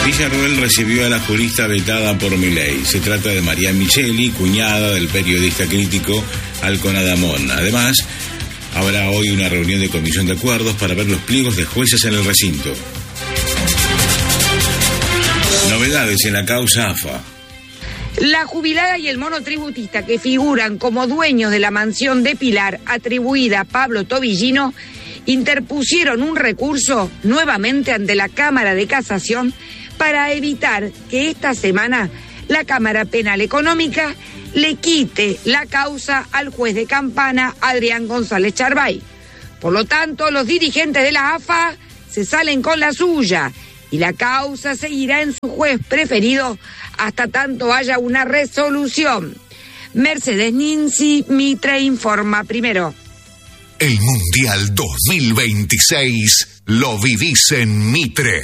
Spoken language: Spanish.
Villarroel recibió a la jurista vetada por Milei. Se trata de María Micheli, cuñada del periodista crítico Alcon Adamón. Además, habrá hoy una reunión de comisión de acuerdos para ver los pliegos de jueces en el recinto. Novedades en la causa AFA. La jubilada y el monotributista que figuran como dueños de la mansión de Pilar atribuida a Pablo Tobillino interpusieron un recurso nuevamente ante la Cámara de Casación para evitar que esta semana la Cámara Penal Económica le quite la causa al juez de Campana, Adrián González Charbay. Por lo tanto, los dirigentes de la AFA se salen con la suya y la causa seguirá en su juez preferido hasta tanto haya una resolución. Mercedes Ninzi, Mitre informa primero. El Mundial 2026 lo vivís en Mitre.